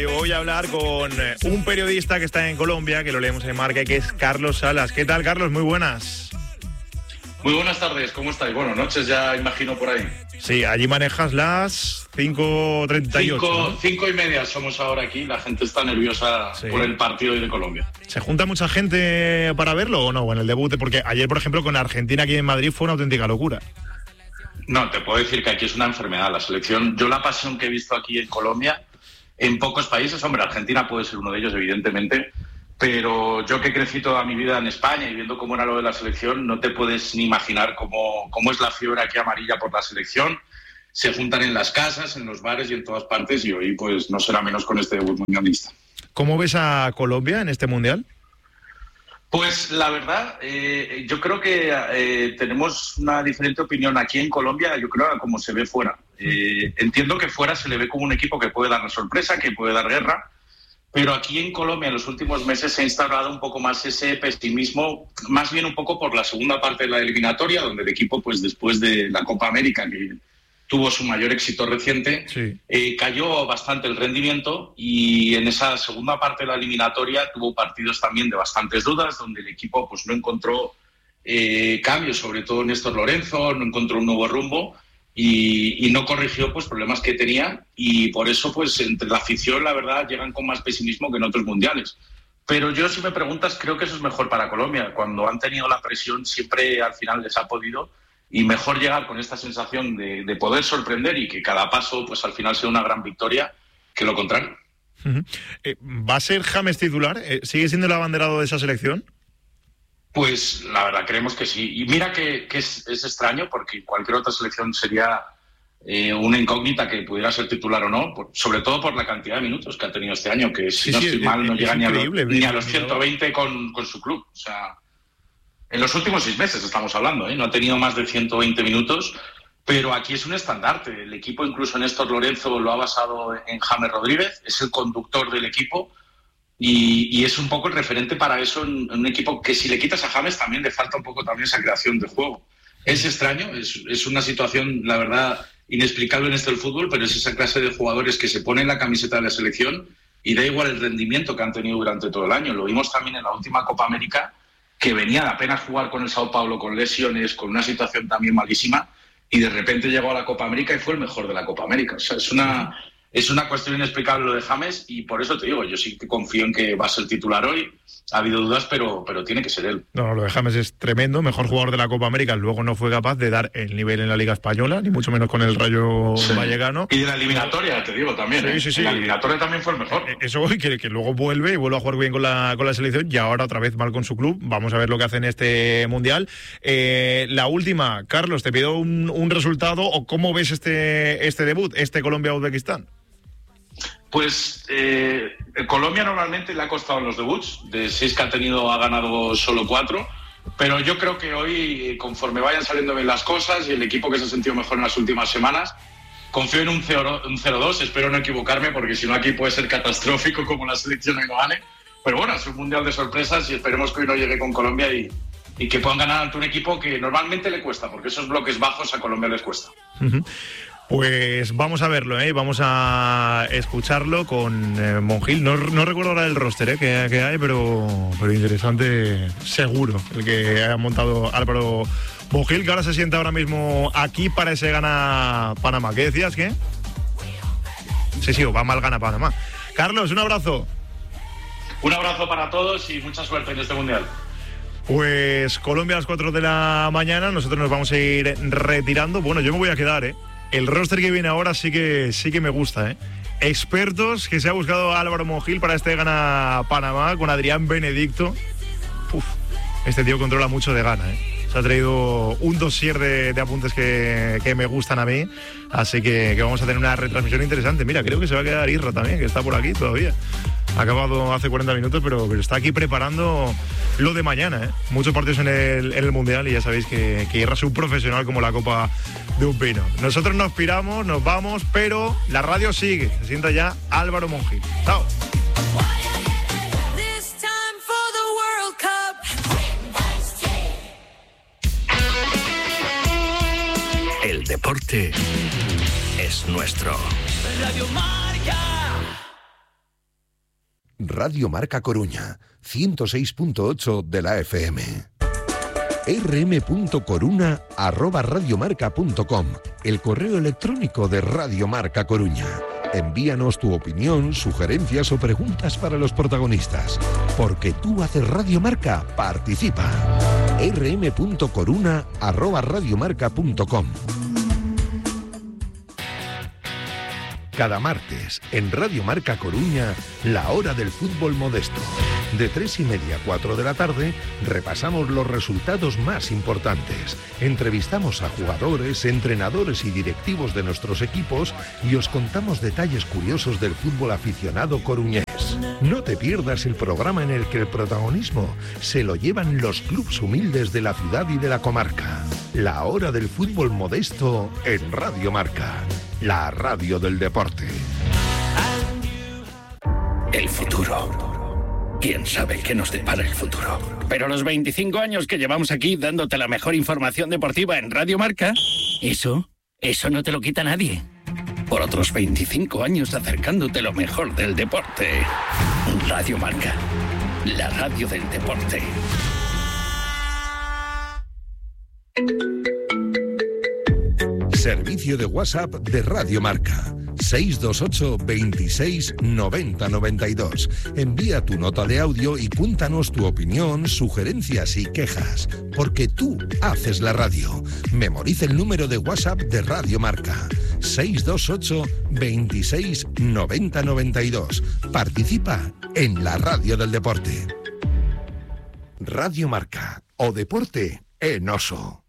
Voy a hablar con un periodista que está en Colombia, que lo leemos en Marca, que es Carlos Salas. ¿Qué tal, Carlos? Muy buenas. Muy buenas tardes, ¿cómo estáis? Bueno, noches ya imagino por ahí. Sí, allí manejas las 5:38. 5:30 somos ahora aquí, la gente está nerviosa por el partido de Colombia. ¿Se junta mucha gente para verlo o no? En el debut, porque ayer, por ejemplo, con Argentina aquí en Madrid fue una auténtica locura. No, te puedo decir que aquí es una enfermedad la selección. Yo la pasión que he visto aquí en Colombia, en pocos países, hombre, Argentina puede ser uno de ellos, evidentemente, pero yo que crecí toda mi vida en España y viendo cómo era lo de la selección, no te puedes ni imaginar cómo es la fiebre aquí amarilla por la selección. Se juntan en las casas, en los bares y en todas partes, y hoy pues no será menos con este debut mundialista. ¿Cómo ves a Colombia en este mundial? Pues la verdad, yo creo que tenemos una diferente opinión aquí en Colombia, yo creo, a como se ve fuera. Entiendo que fuera se le ve como un equipo que puede dar sorpresa, que puede dar guerra, pero aquí en Colombia en los últimos meses se ha instaurado un poco más ese pesimismo, más bien un poco por la segunda parte de la eliminatoria, donde el equipo, pues después de la Copa América, que tuvo su mayor éxito reciente, cayó bastante el rendimiento, y en esa segunda parte de la eliminatoria tuvo partidos también de bastantes dudas, donde el equipo pues no encontró cambios, sobre todo Néstor Lorenzo, no encontró un nuevo rumbo y no corrigió pues problemas que tenía, y por eso pues entre la afición la verdad llegan con más pesimismo que en otros mundiales. Pero yo, si me preguntas, creo que eso es mejor para Colombia. Cuando han tenido la presión siempre al final les ha podido, y mejor llegar con esta sensación de poder sorprender y que cada paso pues al final sea una gran victoria que lo contrario. ¿Va a ser James titular? ¿Sigue siendo el abanderado de esa selección? Pues la verdad creemos que sí. Y mira que es extraño, porque cualquier otra selección sería una incógnita que pudiera ser titular o no, sobre todo por la cantidad de minutos que ha tenido este año, que si no estoy mal no llega ni a los 120 con su club. O sea, en los últimos 6 meses estamos hablando, no ha tenido más de 120 minutos, pero aquí es un estandarte. El equipo, incluso Néstor Lorenzo, lo ha basado en James Rodríguez, es el conductor del equipo, y es un poco el referente para eso en un equipo que, si le quitas a James, también le falta un poco también esa creación de juego. Es extraño, es una situación, la verdad, inexplicable en esto del fútbol, pero es esa clase de jugadores que se ponen la camiseta de la selección y da igual el rendimiento que han tenido durante todo el año. Lo vimos también en la última Copa América, que venía de apenas jugar con el Sao Paulo, con lesiones, con una situación también malísima, y de repente llegó a la Copa América y fue el mejor de la Copa América. O sea, es una cuestión inexplicable lo de James, y por eso te digo, yo sí que confío en que va a ser titular hoy. Ha habido dudas, pero tiene que ser él. No, lo de James es tremendo, mejor jugador de la Copa América. Luego no fue capaz de dar el nivel en la Liga Española, ni mucho menos con el Rayo Vallecano. Y de la eliminatoria, te digo, también. Sí. En la eliminatoria también fue el mejor. Eso que luego vuelve a jugar bien con la selección, y ahora otra vez mal con su club. Vamos a ver lo que hace en este Mundial. La última, Carlos, te pido un resultado, o cómo ves este debut, este Colombia-Uzbekistán. Pues Colombia normalmente le ha costado en los debuts. De 6 que ha tenido, ha ganado solo 4. Pero yo creo que hoy, conforme vayan saliendo bien las cosas y el equipo que se ha sentido mejor en las últimas semanas, confío en un 0-2. Espero no equivocarme, porque si no aquí puede ser catastrófico como la selección hoy no gane. Pero bueno, es un mundial de sorpresas, y esperemos que hoy no llegue con Colombia y que puedan ganar ante un equipo que normalmente le cuesta, porque esos bloques bajos a Colombia les cuesta. Pues vamos a verlo, vamos a escucharlo con Monjil. No recuerdo ahora el roster que hay, pero interesante seguro el que ha montado Álvaro Monjil, que ahora se sienta ahora mismo aquí para ese gana Panamá. ¿Qué decías, qué? Sí, va mal gana Panamá. Carlos, un abrazo. Un abrazo para todos y mucha suerte en este mundial. Pues Colombia a las 4 de la mañana, nosotros nos vamos a ir retirando. Bueno, yo me voy a quedar, El roster que viene ahora sí que me gusta, Expertos que se ha buscado Álvaro Monjil para este gana Panamá, con Adrián Benedicto. Este tío controla mucho de gana, Se ha traído un dossier de apuntes que me gustan a mí. Así que vamos a tener una retransmisión interesante. Mira, creo que se va a quedar Isra también, que está por aquí todavía. Ha acabado hace 40 minutos, pero está aquí preparando lo de mañana, Muchos partidos en el Mundial, y ya sabéis que Isra es un profesional como la copa de un pino. Nosotros nos piramos, nos vamos, pero la radio sigue. Se sienta ya Álvaro Monjil. ¡Chao! El deporte es nuestro. Radio Marca. Radio Marca Coruña, 106.8 de la FM. rm.coruna@radiomarca.com, el correo electrónico de Radio Marca Coruña. Envíanos tu opinión, sugerencias o preguntas para los protagonistas. Porque tú haces Radio Marca, participa. rm.coruna@radiomarca.com. Cada martes, en Radio Marca Coruña, la hora del fútbol modesto. De 3:30 a 4 de la tarde, repasamos los resultados más importantes. Entrevistamos a jugadores, entrenadores y directivos de nuestros equipos y os contamos detalles curiosos del fútbol aficionado coruñés. No te pierdas el programa en el que el protagonismo se lo llevan los clubes humildes de la ciudad y de la comarca. La hora del fútbol modesto en Radio Marca, la radio del deporte. El futuro. ¿Quién sabe qué nos depara el futuro? Pero los 25 años que llevamos aquí dándote la mejor información deportiva en Radio Marca, eso no te lo quita nadie. Por otros 25 años acercándote lo mejor del deporte. Radio Marca, la radio del deporte. Servicio de WhatsApp de Radio Marca. 628 26 90 92. Envía tu nota de audio y cuéntanos tu opinión, sugerencias y quejas. Porque tú haces la radio. Memoriza el número de WhatsApp de Radio Marca. 628 26 90 92. Participa en la radio del deporte. Radio Marca, o deporte en oso.